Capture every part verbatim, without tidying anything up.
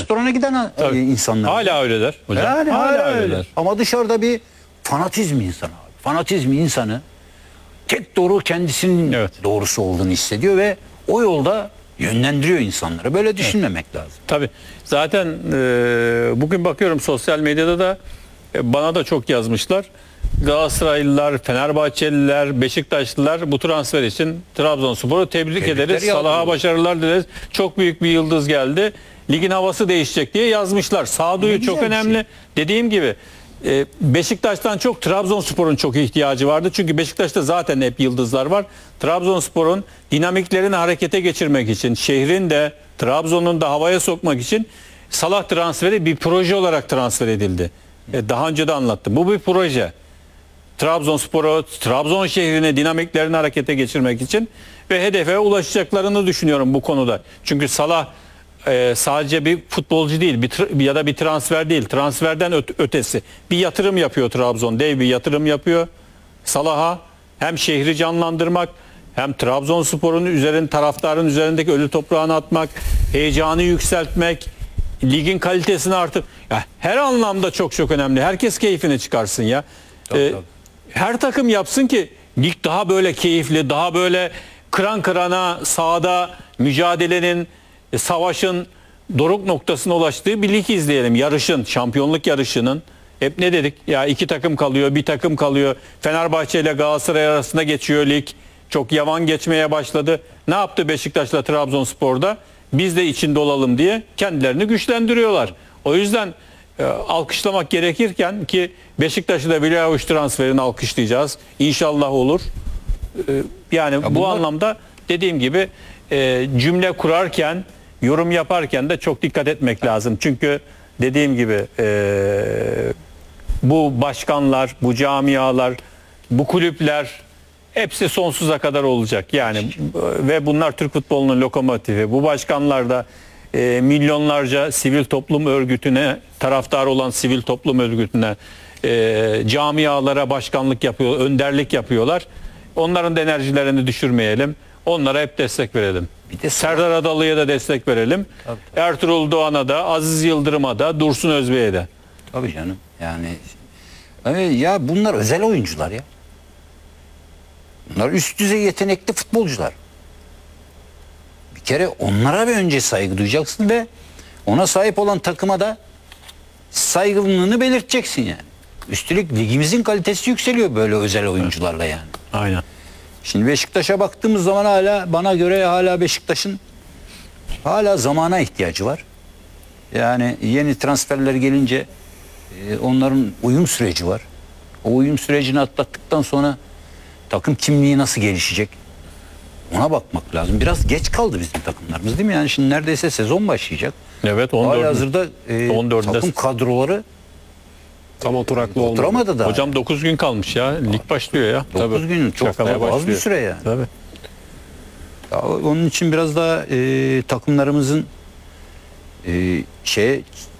restorana giden Tabii. insanlar. Hala öyleler hocam. Yani hala, hala öyleler. öyle. Ama dışarıda bir fanatizm insanı abi. Fanatizm insanı tek doğru kendisinin Evet. doğrusu olduğunu hissediyor ve o yolda yönlendiriyor insanları. Böyle düşünmemek evet. lazım. Tabii. Zaten e, bugün bakıyorum sosyal medyada da e, bana da çok yazmışlar. Galatasaraylılar, Fenerbahçeliler, Beşiktaşlılar bu transfer için Trabzonspor'u tebrik Tebrikler ederiz. yağdırıyor. Salah'a başarılar dileriz. Çok büyük bir yıldız geldi. Ligin havası değişecek diye yazmışlar. Sağduyu çok önemli. Şey. Dediğim gibi e, Beşiktaş'tan çok Trabzonspor'un çok ihtiyacı vardı. Çünkü Beşiktaş'ta zaten hep yıldızlar var. Trabzonspor'un dinamiklerini harekete geçirmek için, şehrin de Trabzon'un da havaya sokmak için Salah transferi bir proje olarak transfer edildi. E, daha önce de anlattım. Bu bir proje. Trabzonspor'u, Trabzon şehrine dinamiklerini harekete geçirmek için ve hedefe ulaşacaklarını düşünüyorum bu konuda. Çünkü Salah e, sadece bir futbolcu değil bir, ya da bir transfer değil. Transferden öt, ötesi. Bir yatırım yapıyor Trabzon. Dev bir yatırım yapıyor Salah'a. Hem şehri canlandırmak hem Trabzonspor'un üzerinde taraftarın üzerindeki ölü toprağını atmak, heyecanı yükseltmek, ligin kalitesini artır. Ya her anlamda çok çok önemli. Herkes keyfini çıkarsın ya. Tabii, Ee, tabii. Her takım yapsın ki lig daha böyle keyifli, daha böyle kıran kırana sahada mücadelenin, savaşın doruk noktasına ulaştığı bir lig izleyelim. Yarışın, şampiyonluk yarışının. Hep ne dedik? Ya iki takım kalıyor, bir takım kalıyor. Fenerbahçe ile Galatasaray arasında geçiyor lig. Çok yavan geçmeye başladı. Ne yaptı Beşiktaş'la Trabzonspor'da? Biz de içinde olalım diye kendilerini güçlendiriyorlar. O yüzden e, alkışlamak gerekirken ki Beşiktaş'ı da Veli Avuç transferini alkışlayacağız. İnşallah olur. E, yani ya bu bunlar... anlamda dediğim gibi e, cümle kurarken, yorum yaparken de çok dikkat etmek lazım. Çünkü dediğim gibi e, bu başkanlar, bu camialar, bu kulüpler hepsi sonsuza kadar olacak. Yani ve bunlar Türk futbolunun lokomotifi. Bu başkanlar da e, milyonlarca sivil toplum örgütüne, taraftar olan sivil toplum örgütüne, e, camialara başkanlık yapıyor, önderlik yapıyorlar. Onların da enerjilerini düşürmeyelim. Onlara hep destek verelim. Bir de Serdar Adalı'ya da destek verelim. Tabii, tabii. Ertuğrul Doğan'a da, Aziz Yıldırım'a da, Dursun Özbey'e de. Tabii canım. Yani ya bunlar özel oyuncular ya. Bunlar üst düzey yetenekli futbolcular. Bir kere onlara bir önce saygı duyacaksın ve ona sahip olan takıma da saygınlığını belirteceksin yani. Üstelik ligimizin kalitesi yükseliyor böyle özel oyuncularla yani. Aynen. Şimdi Beşiktaş'a baktığımız zaman hala bana göre hala Beşiktaş'ın hala zamana ihtiyacı var. Yani yeni transferler gelince e, onların uyum süreci var. O uyum sürecini atlattıktan sonra takım kimliği nasıl gelişecek? Ona bakmak lazım. Biraz geç kaldı bizim takımlarımız değil mi? Yani şimdi neredeyse sezon başlayacak. Evet, on dört. Halihazırda e, takım kadroları tam oturaklı olmadı. Oturamadı da. Hocam dokuz gün kalmış ya. Lig başlıyor ya. dokuz gün çok da az bir süre yani. Tabii. Ya, onun için biraz daha e, takımlarımızın e, şey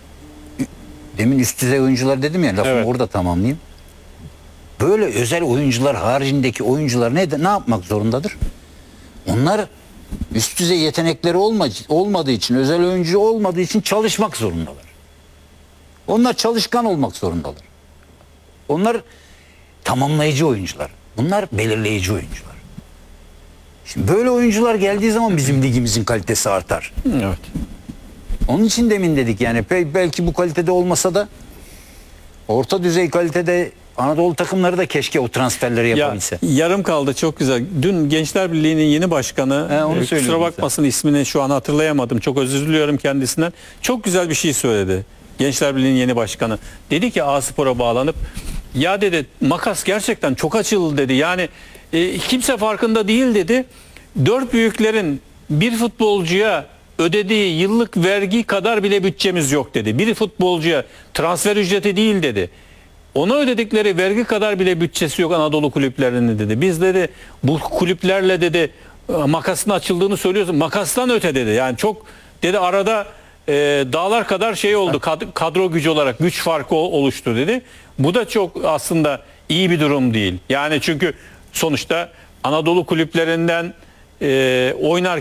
demin üst düzey oyuncular dedim ya lafımı evet. orada tamamlayayım. Böyle özel oyuncular haricindeki oyuncular ne ne yapmak zorundadır? Onlar üst düzey yetenekleri olma, olmadığı için, özel oyuncu olmadığı için çalışmak zorundalar. Onlar çalışkan olmak zorundalar. Onlar tamamlayıcı oyuncular. Bunlar belirleyici oyuncular. Şimdi böyle oyuncular geldiği zaman bizim ligimizin kalitesi artar. Evet. Onun için demin dedik yani belki bu kalitede olmasa da orta düzey kalitede Anadolu takımları da keşke o transferleri yapabilse. Ya, yarım kaldı çok güzel. Dün Gençler Birliği'nin yeni başkanı, He, onu e, kusura bakmasın sen. ismini şu an hatırlayamadım. Çok özür diliyorum kendisinden. Çok güzel bir şey söyledi. Gençler Birliği'nin yeni başkanı. Dedi ki A-Spor'a bağlanıp ya dedi makas gerçekten çok açıldı dedi. Yani e, kimse farkında değil dedi. Dört büyüklerin bir futbolcuya ödediği yıllık vergi kadar bile bütçemiz yok dedi. Bir futbolcuya transfer ücreti değil dedi. Ona ödedikleri vergi kadar bile bütçesi yok Anadolu kulüplerinin dedi. Biz dedi bu kulüplerle dedi makasın açıldığını söylüyorsun. Makastan öte dedi. Yani çok dedi arada e, dağlar kadar şey oldu. Kad- kadro gücü olarak güç farkı oluştu dedi. Bu da çok aslında iyi bir durum değil. Yani çünkü sonuçta Anadolu kulüplerinden e, oynarken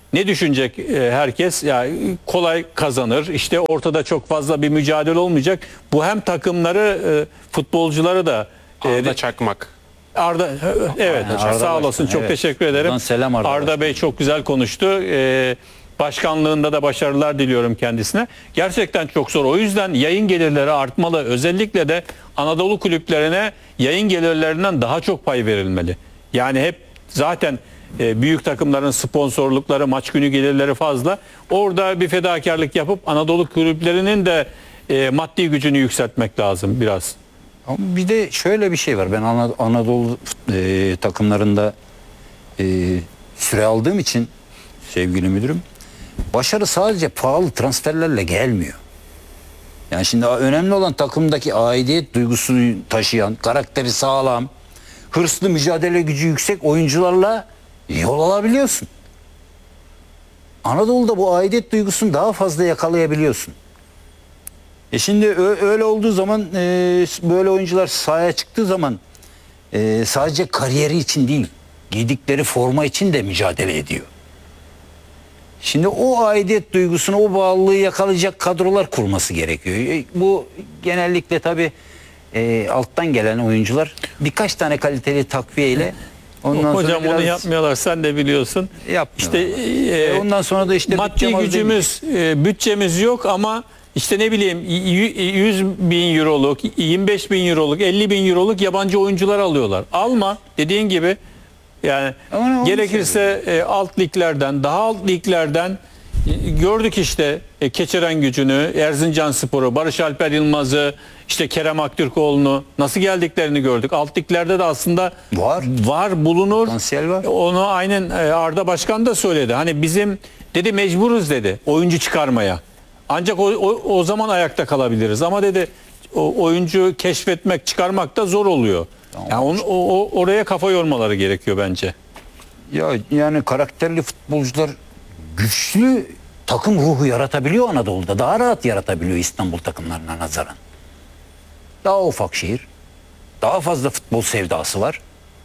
ne düşünecek e, herkes? Ya kolay kazanır. İşte ortada çok fazla bir mücadele olmayacak. Bu hem takımları, e, futbolcuları da e, Arda Çakmak. Arda evet Aynen, Arda sağ olasın, Başkan, çok evet. teşekkür ederim. Buradan selam Arda Arda Başkan. Bey çok güzel konuştu. Ee, başkanlığında da başarılar diliyorum kendisine. Gerçekten çok zor. O yüzden yayın gelirleri artmalı. Özellikle de Anadolu kulüplerine yayın gelirlerinden daha çok pay verilmeli. Yani hep zaten e, büyük takımların sponsorlukları, maç günü gelirleri fazla. Orada bir fedakarlık yapıp Anadolu kulüplerinin de e, maddi gücünü yükseltmek lazım biraz. Ama bir de şöyle bir şey var. Ben Ana- Anadolu e, takımlarında e, süre aldığım için sevgili müdürüm, başarı sadece pahalı transferlerle gelmiyor. Yani şimdi önemli olan takımdaki aidiyet duygusunu taşıyan, karakteri sağlam, hırslı, mücadele gücü yüksek oyuncularla yol alabiliyorsun. Anadolu'da bu aidiyet duygusunu daha fazla yakalayabiliyorsun. E şimdi ö- öyle olduğu zaman e, böyle oyuncular sahaya çıktığı zaman e, sadece kariyeri için değil, giydikleri forma için de mücadele ediyor. Şimdi o aidiyet duygusunu, o bağlılığı yakalayacak kadrolar kurması gerekiyor. E, bu genellikle tabii e, alttan gelen oyuncular birkaç tane kaliteli takviyeyle ondan Hocam sonra onu biraz yapmıyorlar, sen de biliyorsun. yapmıyorlar. İşte E, e, ondan sonra da işte maddi bütçem az gücümüz, e, bütçemiz yok ama işte ne bileyim y- yüz bin euroluk, yirmi beş bin euroluk, elli bin euroluk yabancı oyuncular alıyorlar. Alma dediğin gibi, yani Ama ne gerekirse e, alt liglerden, daha alt liglerden e, gördük işte e, Keçiören Gücü'nü, Erzincanspor'u, Barış Alper Yılmaz'ı, işte Kerem Aktürkoğlu'nu nasıl geldiklerini gördük. Alt liglerde de aslında Var. var bulunur. Potansiyel var. Onu aynen e, Arda Başkan da söyledi. Hani bizim dedi mecburuz dedi oyuncu çıkarmaya. Ancak o, o, o zaman ayakta kalabiliriz. Ama dedi o oyuncu keşfetmek, çıkarmak da zor oluyor. Tamam. Yani onu, o, o- oraya kafa yormaları gerekiyor bence. Ya yani karakterli futbolcular güçlü takım ruhu yaratabiliyor Anadolu'da. Daha rahat yaratabiliyor İstanbul takımlarına nazaran. Daha ufak şehir. Daha fazla futbol sevdası var.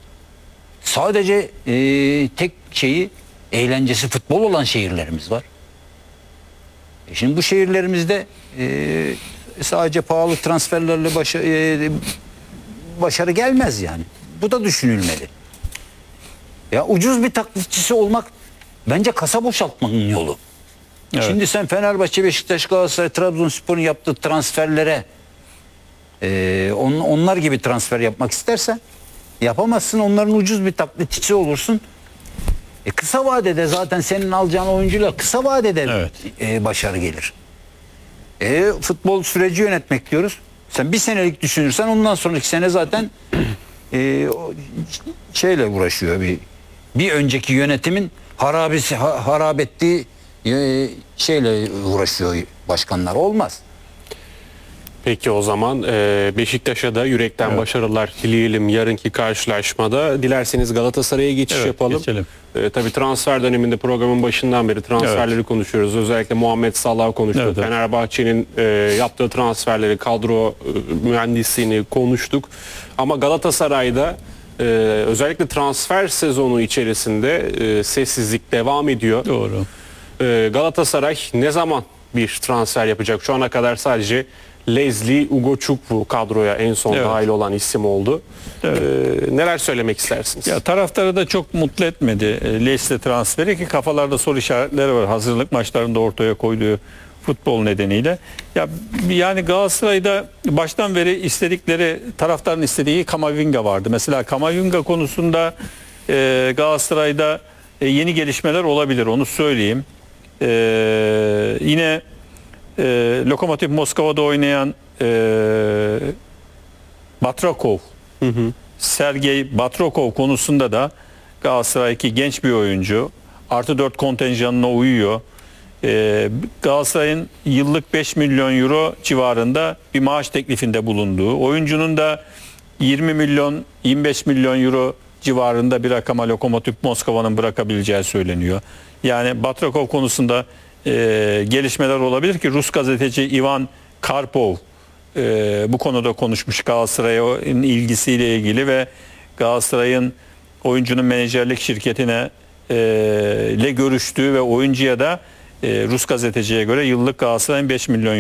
Sadece e, tek şeyi eğlencesi futbol olan şehirlerimiz var. E şimdi bu şehirlerimizde e, sadece pahalı transferlerle başa, e, başarı gelmez yani. Bu da düşünülmeli. Ya ucuz bir taklitçisi olmak bence kasa boşaltmanın yolu. Evet. Şimdi sen Fenerbahçe, Beşiktaş, Galatasaray, Trabzonspor'un yaptığı transferlere e, on, onlar gibi transfer yapmak istersen yapamazsın. Onların ucuz bir taklitçisi olursun. E, kısa vadede zaten senin alacağın oyuncuyla kısa vadede Evet. e, başarı gelir. E, futbol süreci yönetmek diyoruz. Sen bir senelik düşünürsen ondan sonraki sene zaten e, o şeyle uğraşıyor. Bir, bir önceki yönetimin harabesi, ha, harap ettiği e, şeyle uğraşıyor başkanlar. Olmaz. Peki o zaman e, Beşiktaş'a da yürekten Evet. başarılar dileyelim yarınki karşılaşmada. Dilerseniz Galatasaray'a geçiş Evet, yapalım. geçelim. E, tabii transfer döneminde programın başından beri transferleri konuşuyoruz. Özellikle Muhammed Salah'ı konuştuk. Evet, evet. Fenerbahçe'nin e, yaptığı transferleri, kadro e, mühendisliğini konuştuk. Ama Galatasaray'da e, özellikle transfer sezonu içerisinde e, sessizlik devam ediyor. Doğru. Ee, Galatasaray ne zaman bir transfer yapacak? Şu ana kadar sadece Leslie Ugochukwu kadroya en son Evet. dahil olan isim oldu. Evet. Ee, neler söylemek istersiniz? Ya taraftarı da çok mutlu etmedi e, Leicester transferi, ki kafalarda soru işaretleri var hazırlık maçlarında ortaya koyduğu futbol nedeniyle. Ya yani Galatasaray'da baştan beri istedikleri, taraftarın istediği Kamavinga vardı. Mesela Kamavinga konusunda e, Galatasaray'da e, yeni gelişmeler olabilir, onu söyleyeyim. E, yine e, Lokomotiv Moskova'da oynayan e, Batrakov, Sergey Batrokov konusunda da Galatasaray ki genç bir oyuncu, artı dört kontenjanına uyuyor. Ee, Galatasaray'ın yıllık beş milyon euro civarında bir maaş teklifinde bulunduğu, oyuncunun da yirmi milyon yirmi beş milyon euro civarında bir rakama Lokomotiv Moskova'nın bırakabileceği söyleniyor. Yani Batrakov konusunda e, gelişmeler olabilir ki Rus gazeteci Ivan Karpov e, bu konuda konuşmuş, Galatasaray'ın ilgisiyle ilgili ve Galatasaray'ın oyuncunun menajerlik şirketine ile görüştüğü ve oyuncuya da e, Rus gazeteciye göre yıllık Galatasaray'ın beş milyon